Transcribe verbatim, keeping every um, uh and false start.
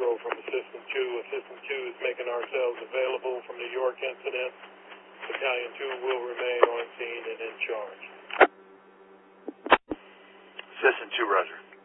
zero from Assistant two. Assistant two is making ourselves available from the York incident. Battalion two will remain on scene and in charge. Assistant two, Roger.